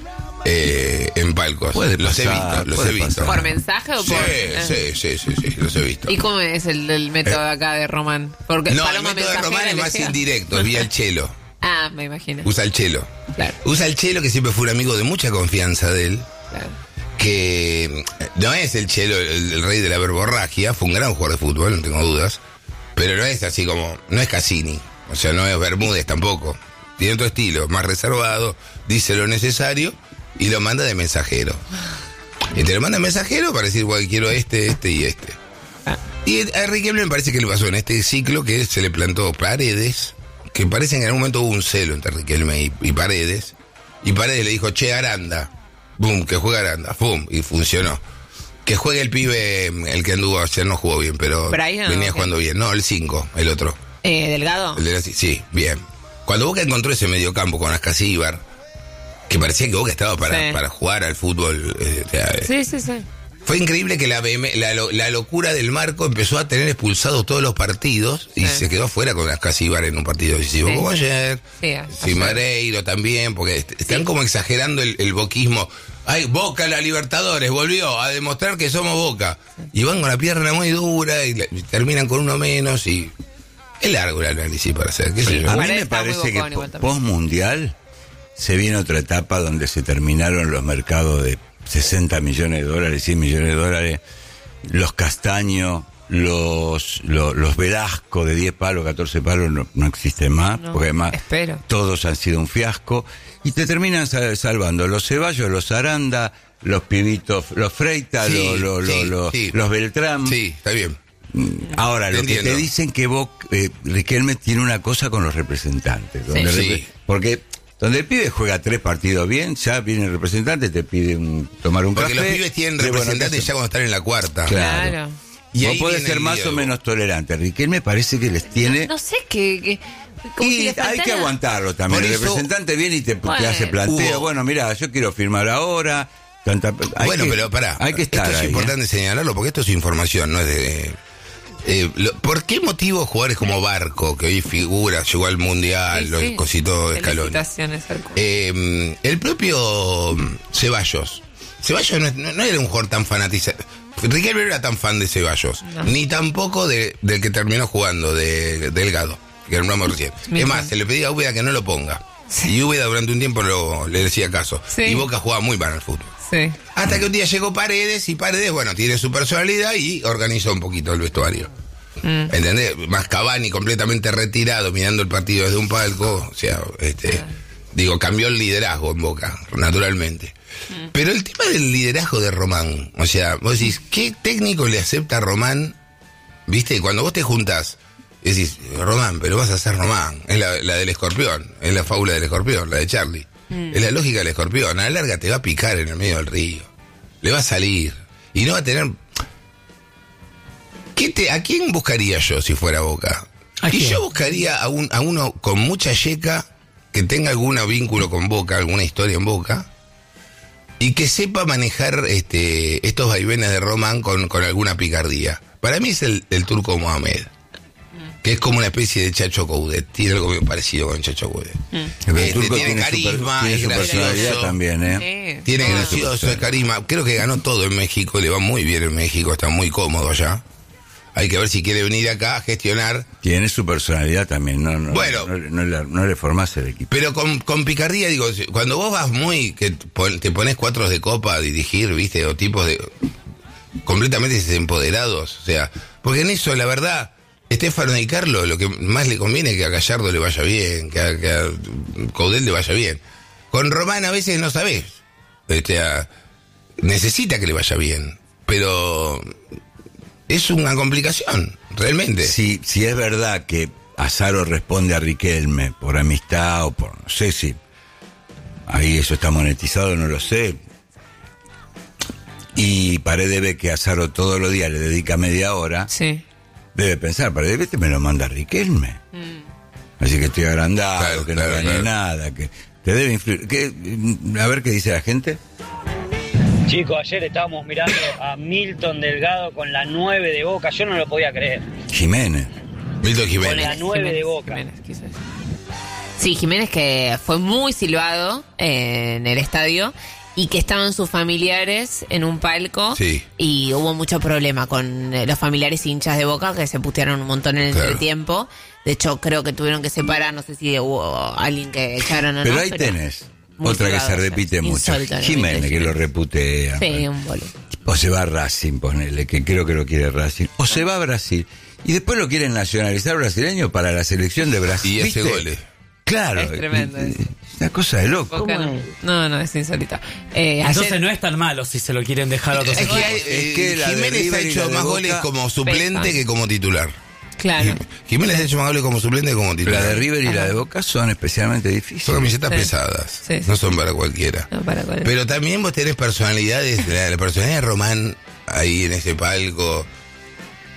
[SPEAKER 12] eh, en palcos.
[SPEAKER 7] Puede
[SPEAKER 12] los he
[SPEAKER 7] pasar,
[SPEAKER 12] visto, los
[SPEAKER 7] puede
[SPEAKER 12] he visto.
[SPEAKER 7] pasar.
[SPEAKER 6] ¿Por mensaje o
[SPEAKER 12] Sí,
[SPEAKER 6] por...?
[SPEAKER 12] sí, sí, sí, sí, los he visto.
[SPEAKER 6] ¿Y cómo es el, el método de acá de Román? Porque
[SPEAKER 12] No, el
[SPEAKER 6] Paloma
[SPEAKER 12] método de
[SPEAKER 6] Mensajera
[SPEAKER 12] Román es
[SPEAKER 6] le
[SPEAKER 12] más
[SPEAKER 6] llega.
[SPEAKER 12] indirecto, es vía el chelo.
[SPEAKER 6] Ah, me imagino.
[SPEAKER 12] Usa el chelo.
[SPEAKER 6] Claro.
[SPEAKER 12] Usa el chelo, que siempre fue un amigo de mucha confianza de él.
[SPEAKER 6] Claro.
[SPEAKER 12] Que no es el chelo el, el rey de la verborragia, fue un gran jugador de fútbol, no tengo dudas. Pero no es así como, no es Cassini, o sea, no es Bermúdez tampoco. Tiene otro estilo, más reservado, dice lo necesario y lo manda de mensajero. Y te lo manda de mensajero para decir, bueno, quiero este, este y este. Y a Riquelme me parece que le pasó en este ciclo que se le plantó Paredes, que parece que en algún momento hubo un celo entre Riquelme y, y Paredes. Y Paredes le dijo, che, Aranda, boom, que juega Aranda, boom, y funcionó. Que juegue el pibe, el que anduvo ayer no jugó bien, pero
[SPEAKER 6] Brian,
[SPEAKER 12] venía
[SPEAKER 6] ¿o qué?
[SPEAKER 12] jugando bien. No, el cinco, el otro.
[SPEAKER 6] Eh, ¿Delgado?
[SPEAKER 12] El de la- sí, bien. Cuando Boca encontró ese mediocampo con Ascasíbar, que parecía que Boca estaba para,
[SPEAKER 6] Sí.
[SPEAKER 12] para jugar al fútbol. eh, o sea,
[SPEAKER 6] Sí, sí, sí.
[SPEAKER 12] Fue increíble que la, B M la, lo- la locura del Marco empezó a tener expulsados todos los partidos y
[SPEAKER 6] Sí.
[SPEAKER 12] se quedó afuera con las Casibar en un partido decisivo
[SPEAKER 6] Sí.
[SPEAKER 12] como ayer.
[SPEAKER 6] Sí,
[SPEAKER 12] Sí,
[SPEAKER 6] ayer.
[SPEAKER 12] Mareiro también, porque est- están como exagerando el, el boquismo. Ay, Boca la Libertadores, volvió a demostrar que somos Boca. Y van con la pierna muy dura y, la- y terminan con uno menos y... Es largo el análisis para hacer, qué sé yo.
[SPEAKER 7] A mí
[SPEAKER 6] Paredes
[SPEAKER 7] me
[SPEAKER 6] está muy
[SPEAKER 7] parece que
[SPEAKER 6] bocón igual también.
[SPEAKER 7] post mundial se viene otra etapa donde se terminaron los mercados de sesenta millones de dólares, cien millones de dólares, los Castaño, los los, los Velasco de diez palos, catorce palos no, no existen más,
[SPEAKER 6] No,
[SPEAKER 7] porque además
[SPEAKER 6] espero.
[SPEAKER 7] todos han sido un fiasco y te terminan sal- salvando los Ceballos, los Aranda, los pibitos, los Freitas,
[SPEAKER 12] Sí,
[SPEAKER 7] los, los,
[SPEAKER 12] sí,
[SPEAKER 7] los,
[SPEAKER 12] sí.
[SPEAKER 7] los Beltrán.
[SPEAKER 12] Sí, está bien.
[SPEAKER 7] Ahora,
[SPEAKER 12] Te
[SPEAKER 7] lo
[SPEAKER 12] entiendo.
[SPEAKER 7] que te dicen que vos, eh, Riquelme tiene una cosa con los representantes. Donde
[SPEAKER 12] Sí.
[SPEAKER 7] repre-
[SPEAKER 12] Sí.
[SPEAKER 7] Porque donde el pibe juega tres partidos bien, ya viene el representante, te pide un, tomar un
[SPEAKER 12] Porque
[SPEAKER 7] café.
[SPEAKER 12] los pibes tienen
[SPEAKER 7] de, bueno,
[SPEAKER 12] representantes
[SPEAKER 7] ¿qué
[SPEAKER 12] ya cuando están en la cuarta.
[SPEAKER 7] Claro.
[SPEAKER 6] Claro.
[SPEAKER 12] Y
[SPEAKER 7] Vos
[SPEAKER 12] ahí
[SPEAKER 7] podés
[SPEAKER 12] viene
[SPEAKER 7] ser
[SPEAKER 12] el
[SPEAKER 7] más
[SPEAKER 12] Diego.
[SPEAKER 7] o menos tolerante. Riquelme parece que les tiene...
[SPEAKER 6] No sé qué. qué- como si
[SPEAKER 7] Y
[SPEAKER 6] le
[SPEAKER 7] hay
[SPEAKER 6] faltara-
[SPEAKER 7] que aguantarlo también.
[SPEAKER 12] Por
[SPEAKER 7] El
[SPEAKER 12] eso-
[SPEAKER 7] representante viene y te, te
[SPEAKER 6] Bueno.
[SPEAKER 7] hace planteo.
[SPEAKER 12] Hubo-
[SPEAKER 7] Bueno, mira, yo quiero firmar ahora. Tanta, hay
[SPEAKER 12] Bueno,
[SPEAKER 7] que-
[SPEAKER 12] pero pará.
[SPEAKER 7] Hay que estar
[SPEAKER 12] esto es
[SPEAKER 7] ahí, ¿eh?
[SPEAKER 12] importante señalarlo porque esto es información, no es de... eh, lo- ¿Por qué motivo jugadores como Barco, que hoy figura, llegó al Mundial,
[SPEAKER 6] Sí,
[SPEAKER 12] los
[SPEAKER 6] sí.
[SPEAKER 12] cositos de Scaloni?
[SPEAKER 6] Felicitaciones al club.
[SPEAKER 12] Eh, el propio Ceballos. Ceballos no, no- no era un jugador tan fanatizado. Riquelme no era tan fan de Ceballos.
[SPEAKER 6] No.
[SPEAKER 12] Ni tampoco de, del que terminó jugando, de Delgado, que nombramos recién.
[SPEAKER 6] Mi
[SPEAKER 12] es
[SPEAKER 6] hijo.
[SPEAKER 12] más, se le pedía a Úbeda que no lo ponga. Y Úbeda durante un tiempo lo- le decía caso.
[SPEAKER 6] Sí.
[SPEAKER 12] Y Boca jugaba muy mal al fútbol.
[SPEAKER 6] Sí.
[SPEAKER 12] Hasta que un día llegó Paredes y Paredes, bueno, tiene su personalidad y organizó un poquito el vestuario.
[SPEAKER 6] Mm.
[SPEAKER 12] ¿Entendés? Más Cavani completamente retirado, mirando el partido desde un palco. O sea, este, digo, cambió el liderazgo en Boca, naturalmente. Pero el tema del liderazgo de Román, o sea, vos decís, ¿qué técnico le acepta a Román? ¿Viste? Cuando vos te juntás, decís, Román, pero vas a ser Román. Es la, la del escorpión, es la fábula del escorpión, la de Charlie.
[SPEAKER 6] Mm.
[SPEAKER 12] Es la lógica del escorpión. A la larga te va a picar en el medio del río. Le va a salir. Y no va a tener... ¿Qué te, ¿A quién buscaría yo si fuera Boca?
[SPEAKER 5] ¿A
[SPEAKER 12] Y
[SPEAKER 5] quién?
[SPEAKER 12] yo buscaría a, un, a uno con mucha yeca, que tenga algún vínculo con Boca, alguna historia en Boca, y que sepa manejar este, estos vaivenes de Román con, con alguna picardía. Para mí es el, el turco Mohamed, que es como una especie de Chacho Coudet. Tiene algo muy parecido con Chacho Coudet.
[SPEAKER 7] El
[SPEAKER 12] Este,
[SPEAKER 7] turco
[SPEAKER 12] tiene
[SPEAKER 7] tiene,
[SPEAKER 12] carisma,
[SPEAKER 7] super- tiene
[SPEAKER 12] es
[SPEAKER 7] su personalidad
[SPEAKER 12] gracioso.
[SPEAKER 7] también, ¿eh?
[SPEAKER 6] Sí.
[SPEAKER 12] Tiene
[SPEAKER 6] Ah.
[SPEAKER 12] gracioso, es carisma. Creo que ganó todo en México, le va muy bien en México, está muy cómodo allá. Hay que ver si quiere venir acá a gestionar.
[SPEAKER 7] Tiene su personalidad también, no, no,
[SPEAKER 12] Bueno.
[SPEAKER 7] no, no le, no le formás el equipo.
[SPEAKER 12] Pero con, con picardía, digo, cuando vos vas muy, que pon- te pones cuatros de copa a dirigir, viste, o tipos de completamente empoderados, o sea, porque en eso, la verdad, Estefano y Carlos, lo que más le conviene es que a Gallardo le vaya bien, que a, que a Coudet le vaya bien. Con Román a veces no sabés, este, a- necesita que le vaya bien, pero es una complicación, realmente.
[SPEAKER 7] Si, si es verdad que Azaro responde a Riquelme por amistad o por, no sé si ahí eso está monetizado, no lo sé. Y Paredes ve que Azaro todos los días le dedica media hora.
[SPEAKER 6] Sí.
[SPEAKER 7] Debe pensar, Paredes, vete, me lo manda Riquelme. Así que estoy agrandado,
[SPEAKER 12] Claro,
[SPEAKER 7] que
[SPEAKER 12] claro,
[SPEAKER 7] no gané
[SPEAKER 12] claro.
[SPEAKER 7] nada, que te debe influir. ¿Qué? A ver qué dice la gente.
[SPEAKER 15] Chicos, ayer estábamos mirando a Milton Delgado con la nueve de Boca, yo no lo podía creer.
[SPEAKER 7] Jiménez.
[SPEAKER 12] Milton
[SPEAKER 15] Con
[SPEAKER 12] Jiménez.
[SPEAKER 15] la nueve de Boca.
[SPEAKER 6] Jiménez, quiso decir. Sí, Jiménez, que fue muy silbado eh, en el estadio y que estaban sus familiares en un palco.
[SPEAKER 12] Sí.
[SPEAKER 6] Y hubo mucho problema con eh, los familiares hinchas de Boca que se putearon un montón en el
[SPEAKER 12] Claro.
[SPEAKER 6] entretiempo. De hecho, creo que tuvieron que separar, no sé si hubo alguien que echaron o no.
[SPEAKER 7] Pero ahí tenés.
[SPEAKER 6] muy
[SPEAKER 7] Otra que
[SPEAKER 6] silbado,
[SPEAKER 7] se repite
[SPEAKER 6] o sea,
[SPEAKER 7] mucho.
[SPEAKER 6] insólito, ¿no?
[SPEAKER 7] Jiménez, que lo reputea.
[SPEAKER 6] Sí, un boludo.
[SPEAKER 7] O se va a Racing, ponele, que creo que lo quiere Racing. O se va a Brasil. Y después lo quieren nacionalizar brasileño para la selección de Brasil.
[SPEAKER 12] Y ese
[SPEAKER 7] ¿Viste?
[SPEAKER 12] goles.
[SPEAKER 7] Claro.
[SPEAKER 6] Es tremendo
[SPEAKER 7] eh,
[SPEAKER 6] eso.
[SPEAKER 7] Una cosa de loco.
[SPEAKER 6] Boca no. no, no, es insólito. Eh,
[SPEAKER 5] Entonces
[SPEAKER 6] ayer-
[SPEAKER 5] no es tan malo si se lo quieren dejar a otros
[SPEAKER 12] Es que,
[SPEAKER 5] equipos.
[SPEAKER 12] eh,
[SPEAKER 7] Es que la de
[SPEAKER 12] Jiménez ha
[SPEAKER 7] River y
[SPEAKER 12] hecho
[SPEAKER 7] la de
[SPEAKER 12] más
[SPEAKER 7] Boca
[SPEAKER 12] goles como suplente
[SPEAKER 6] pesan.
[SPEAKER 12] que como titular.
[SPEAKER 6] Claro.
[SPEAKER 12] Jiménez ha hecho más goles como suplente que como titular.
[SPEAKER 7] La de River y
[SPEAKER 6] Ajá.
[SPEAKER 7] la de Boca son especialmente difíciles.
[SPEAKER 12] Son camisetas
[SPEAKER 6] Sí.
[SPEAKER 12] pesadas.
[SPEAKER 6] Sí, sí.
[SPEAKER 12] No son para cualquiera.
[SPEAKER 6] No, para cuál-
[SPEAKER 12] Pero también vos tenés personalidades. La, la personalidad de Román ahí en ese palco.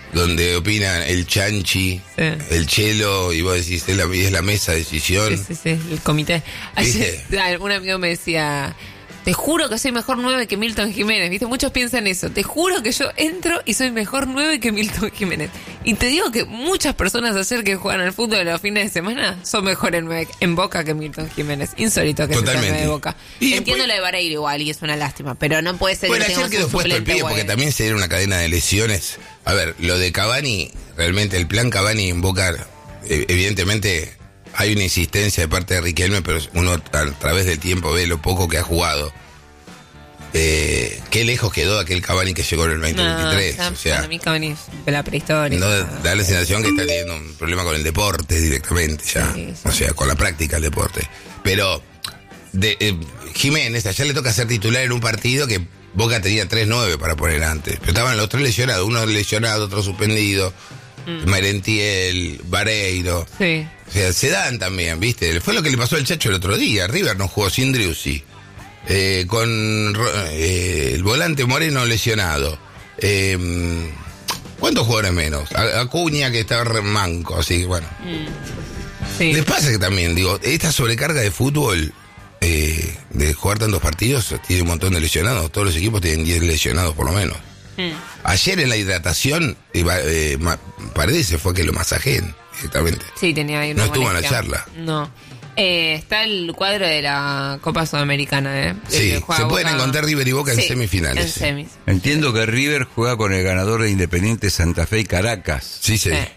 [SPEAKER 12] donde opinan el Chanchi,
[SPEAKER 6] Sí.
[SPEAKER 12] el Chelo, y vos decís, es la, es la mesa de decisión.
[SPEAKER 6] Sí, sí, sí, el comité. Ayer, un amigo me decía, te juro que soy mejor nueve que Milton Jiménez, ¿viste? Muchos piensan eso. Te juro que yo entro y soy mejor nueve que Milton Jiménez. Y te digo que muchas personas ayer que juegan al fútbol los fines de semana son mejores nueve en Boca que Milton Jiménez. Insólito que sea nueve de Boca.
[SPEAKER 12] Y
[SPEAKER 6] Entiendo
[SPEAKER 12] después-
[SPEAKER 6] lo de Vareiro igual y es una lástima, pero no puede ser
[SPEAKER 12] Bueno,
[SPEAKER 6] que
[SPEAKER 12] ayer
[SPEAKER 6] tengamos
[SPEAKER 12] quedó
[SPEAKER 6] un
[SPEAKER 12] puesto el
[SPEAKER 6] suplente
[SPEAKER 12] pie
[SPEAKER 6] nueve.
[SPEAKER 12] porque también se dieron una cadena de lesiones. A ver, lo de Cavani, realmente el plan Cavani en Boca, eh, evidentemente hay una insistencia de parte de Riquelme, pero uno a través del tiempo ve lo poco que ha jugado. Eh, qué lejos quedó aquel Cavani que llegó en el veinte veintitrés.
[SPEAKER 6] No,
[SPEAKER 12] o sea,
[SPEAKER 6] para mí Cavani es de la prehistoria.
[SPEAKER 12] no da la sensación que está teniendo un problema con el deporte directamente ya.
[SPEAKER 6] Sí, sí.
[SPEAKER 12] O sea, con la práctica del deporte. Pero de, eh, Jiménez, ayer le toca ser titular en un partido que Boca tenía tres nueve para poner antes. Pero estaban los tres lesionados, uno lesionado, otro suspendido.
[SPEAKER 6] Mm.
[SPEAKER 12] Merentiel, Vareiro.
[SPEAKER 6] Sí.
[SPEAKER 12] O sea, se dan también, ¿viste? Fue lo que le pasó al Chacho el otro día. River no jugó sin Driussi. Eh, con eh, el volante Moreno lesionado. Eh, ¿Cuántos jugadores menos? A- Acuña que estaba re manco, así que bueno.
[SPEAKER 6] Mm. Sí.
[SPEAKER 12] Les pasa que también, digo, esta sobrecarga de fútbol, eh, de jugar tantos partidos, tiene un montón de lesionados. Todos los equipos tienen diez lesionados por lo menos.
[SPEAKER 6] Mm.
[SPEAKER 12] Ayer en la hidratación, eh, va- eh, ma- Paredes se fue a que lo masajeen directamente.
[SPEAKER 6] Sí, tenía ahí una
[SPEAKER 12] No estuvo en la
[SPEAKER 6] molestia.
[SPEAKER 12] charla.
[SPEAKER 6] No. Eh, está el cuadro de la Copa Sudamericana, ¿eh? El
[SPEAKER 12] Sí,
[SPEAKER 6] que juega
[SPEAKER 12] se pueden
[SPEAKER 6] Boca-
[SPEAKER 12] encontrar River y Boca en
[SPEAKER 6] Sí,
[SPEAKER 12] semifinales.
[SPEAKER 6] en semis.
[SPEAKER 7] Entiendo que River juega con el ganador de Independiente Santa Fe y Caracas.
[SPEAKER 12] Sí, sí.
[SPEAKER 6] Eh.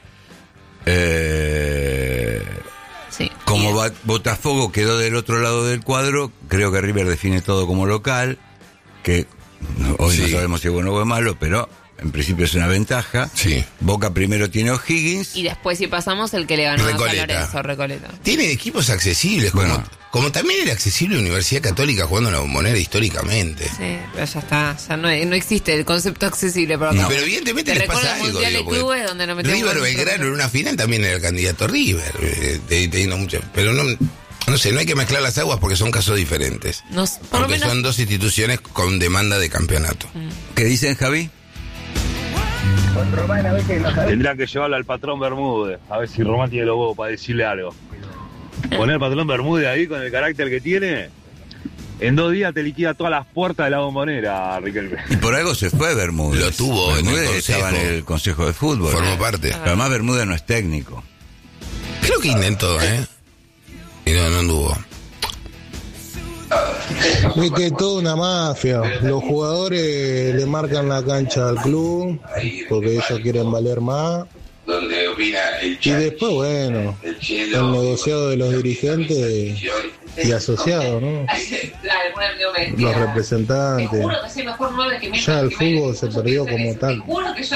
[SPEAKER 7] Eh,
[SPEAKER 6] Sí.
[SPEAKER 7] como
[SPEAKER 6] Y-
[SPEAKER 7] Ba- Botafogo quedó del otro lado del cuadro, creo que River define todo como local, que no- hoy no
[SPEAKER 12] Sí.
[SPEAKER 7] sabemos si es bueno o es malo, pero en principio es una ventaja.
[SPEAKER 12] Sí.
[SPEAKER 7] Boca primero tiene O'Higgins.
[SPEAKER 6] Y después, si pasamos, el que le ganó a San
[SPEAKER 12] Recoleta.
[SPEAKER 6] Lorenzo, Recoleta.
[SPEAKER 12] Tiene equipos accesibles, como,
[SPEAKER 7] Bueno.
[SPEAKER 12] como también era accesible Universidad Católica jugando en la Bombonera históricamente.
[SPEAKER 6] Sí, pero ya está. Ya no, no existe el concepto accesible por acá.
[SPEAKER 12] No, pero evidentemente
[SPEAKER 6] Te
[SPEAKER 12] les
[SPEAKER 6] recuerdo
[SPEAKER 12] pasa
[SPEAKER 6] el
[SPEAKER 12] algo.
[SPEAKER 6] Mundial
[SPEAKER 12] digo,
[SPEAKER 6] de
[SPEAKER 12] porque
[SPEAKER 6] clubes donde nos metimos
[SPEAKER 12] River
[SPEAKER 6] con-
[SPEAKER 12] Belgrano en una final también era el candidato River, eh, te- teniendo mucho. Pero no, no sé, no hay que mezclar las aguas porque son casos diferentes.
[SPEAKER 6] Nos- por lo
[SPEAKER 12] Porque
[SPEAKER 6] menos-
[SPEAKER 12] son dos instituciones con demanda de campeonato.
[SPEAKER 7] ¿Qué dicen, Javi?
[SPEAKER 16] Tendrán que llevarlo al patrón Bermúdez, a ver si Román tiene los huevos para decirle algo. Poner al patrón Bermúdez ahí con el carácter que tiene, en dos días te liquida todas las puertas de la Bombonera, Riquelme.
[SPEAKER 7] Y por algo se fue Bermúdez.
[SPEAKER 12] Lo tuvo en el
[SPEAKER 7] Bermúdez estaba en
[SPEAKER 12] consejo.
[SPEAKER 7] el Consejo de Fútbol.
[SPEAKER 12] Formó
[SPEAKER 7] ¿eh?
[SPEAKER 12] parte.
[SPEAKER 7] Pero además Bermúdez no es técnico.
[SPEAKER 12] Creo que intentó, ¿eh? Y no, no anduvo.
[SPEAKER 17] Es que es toda una mafia. Los jugadores le marcan la cancha al club porque ellos quieren valer más.
[SPEAKER 12] Donde opina el
[SPEAKER 17] Y después, bueno, el negociado de los dirigentes y asociados, ¿no? Los representantes. Ya el fútbol se perdió como tal.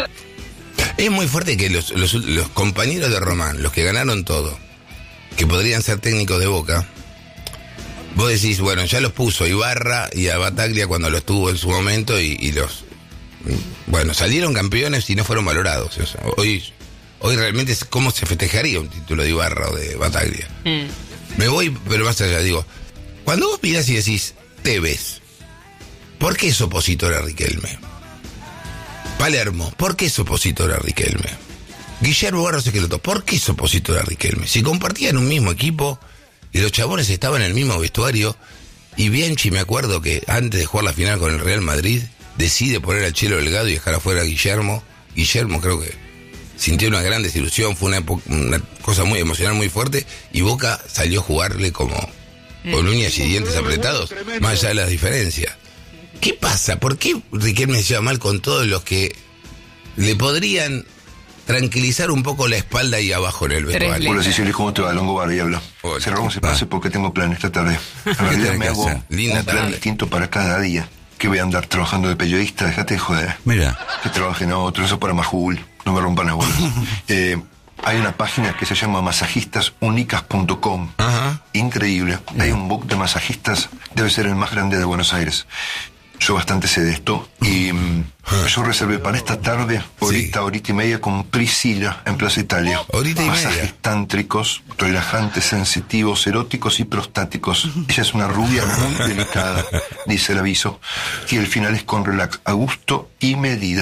[SPEAKER 12] Es muy fuerte que los, los, los compañeros de Román, los que ganaron todo, que podrían ser técnicos de Boca, vos decís, bueno, ya los puso a Ibarra y a Bataglia cuando los tuvo en su momento y, y los... Bueno, salieron campeones y no fueron valorados. O sea, hoy, hoy realmente es cómo se festejaría un título de Ibarra o de Bataglia.
[SPEAKER 6] Mm.
[SPEAKER 12] Me voy, pero más allá, digo, cuando vos mirás y decís, Tevez, ¿por qué es opositor a Riquelme? Palermo, ¿por qué es opositor a Riquelme? Guillermo Barros Esqueloto, ¿por qué es opositor a Riquelme? Si compartían un mismo equipo y los chabones estaban en el mismo vestuario, y Bianchi, me acuerdo que antes de jugar la final con el Real Madrid, decide poner al Chelo Delgado y dejar afuera a Guillermo. Guillermo creo que sintió una gran desilusión, fue una, epo- una cosa muy emocional, muy fuerte, y Boca salió a jugarle como con uñas y dientes apretados, más allá de las diferencias. ¿Qué pasa? ¿Por qué Riquelme se lleva mal con todos los que le podrían tranquilizar un poco la espalda ahí abajo en el vestuario?
[SPEAKER 18] Hola Cecilia, ¿cómo te va? Longobardi habla. Cerramos el pase porque tengo plan esta tarde. En realidad
[SPEAKER 12] tenés
[SPEAKER 18] me
[SPEAKER 12] que
[SPEAKER 18] hago
[SPEAKER 12] hacer? Linda
[SPEAKER 18] un plan
[SPEAKER 12] tarde.
[SPEAKER 18] distinto para cada día. Que voy a andar trabajando de periodista, déjate de joder.
[SPEAKER 7] Mira.
[SPEAKER 18] Que trabajen a otros, eso para Majul, no me rompan las bolas. eh, hay una página que se llama masajistas únicas punto com. Increíble. Hay un book de masajistas, debe ser el más grande de Buenos Aires. Yo bastante sé de esto y mm, yo reservé para esta tarde, ahorita, ahorita y media con Priscila en Plaza Italia.
[SPEAKER 12] Ahorita y
[SPEAKER 18] Masajes
[SPEAKER 12] media.
[SPEAKER 18] tántricos, relajantes, sensitivos, eróticos y prostáticos. Ella es una rubia muy delicada, dice el aviso. Y el final es con relax, a gusto y medida.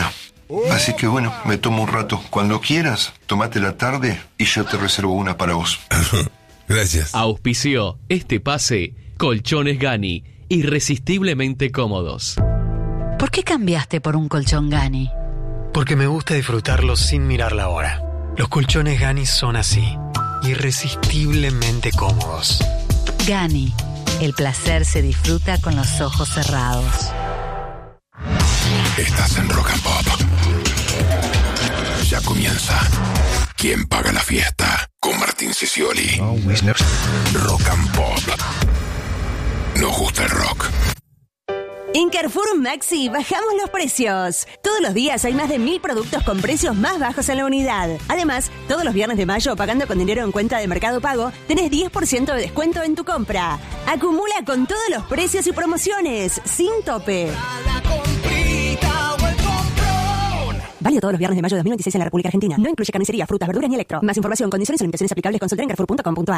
[SPEAKER 18] Así que bueno, me tomo un rato. Cuando quieras, tomate la tarde y yo te reservo una para vos.
[SPEAKER 12] Gracias.
[SPEAKER 19] Auspició este pase Colchones Gani, irresistiblemente cómodos.
[SPEAKER 2] ¿Por qué cambiaste por un colchón Gani?
[SPEAKER 11] Porque me gusta disfrutarlo sin mirar la hora. Los colchones Gani son así, irresistiblemente cómodos.
[SPEAKER 2] Gani, el placer se disfruta con los ojos cerrados.
[SPEAKER 1] Estás en Rock and Pop. Ya comienza. ¿Quién paga la fiesta? Con Martín Sicioli. Rock and Pop. Nos gusta el rock.
[SPEAKER 20] En Carrefour Maxi bajamos los precios. Todos los días hay más de mil productos con precios más bajos en la unidad. Además, todos los viernes de mayo, pagando con dinero en cuenta de Mercado Pago, tenés diez por ciento de descuento en tu compra. Acumula con todos los precios y promociones, sin tope. Válido todos los viernes de mayo de dos mil veintiséis en la República Argentina. No incluye carnicería, frutas, verduras ni electro. Más información, condiciones y limitaciones aplicables. Consulta en carrefour punto com punto a r.